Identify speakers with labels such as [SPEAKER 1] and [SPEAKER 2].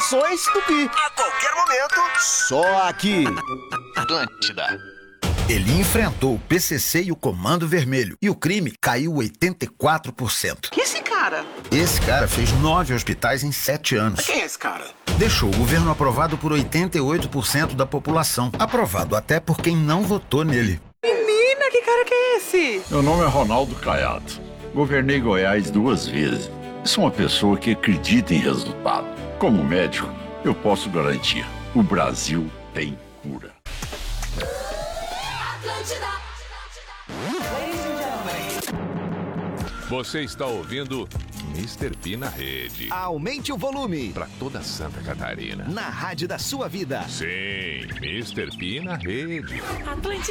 [SPEAKER 1] atualizações do Pi. A qualquer momento, só aqui.
[SPEAKER 2] Atlântida.
[SPEAKER 3] Ele enfrentou o PCC e o Comando Vermelho e o crime caiu 84%.
[SPEAKER 2] Quem é esse cara?
[SPEAKER 3] Esse cara fez 9 hospitais em 7 anos.
[SPEAKER 2] Quem é esse cara?
[SPEAKER 3] Deixou o governo aprovado por 88% da população. Aprovado até por quem não votou nele.
[SPEAKER 2] Menina, que cara que é esse?
[SPEAKER 4] Meu nome é Ronaldo Caiado. Governei Goiás 2 vezes. Sou uma pessoa que acredita em resultado. Como médico, eu posso garantir: o Brasil tem cura.
[SPEAKER 5] Você está ouvindo Mr. P na rede.
[SPEAKER 1] Aumente o volume.
[SPEAKER 5] Para toda Santa Catarina.
[SPEAKER 1] Na rádio da sua vida.
[SPEAKER 5] Sim, Mr. P na rede.
[SPEAKER 6] Atlântida.